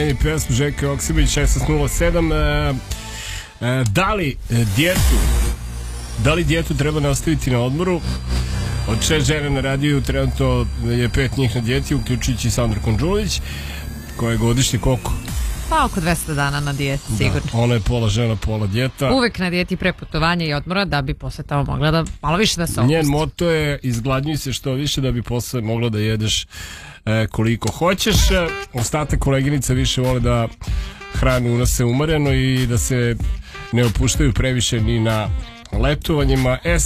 Meni pesmu Željka Joksimović 1607. Da li djetu treba nastaviti na odmoru? Od 6 žena na radiju trenutno je 5 njih na dijeti, uključujući Sandra Konđulić, koja je godišnje koliko? Pa oko 200 dana na dijeti, sigurno. Da, ona je pola žena, pola djeta. Uvek na dijeti pre putovanja i odmora da bi posle tamo mogla da malo više da se opusti. Njen moto je izgladnjuj se što više da bi posle mogla da jedeš koliko hoćeš. Ostatak koleginica više vole da hranu unose umareno i da se ne opuštaju previše ni na letovanjima.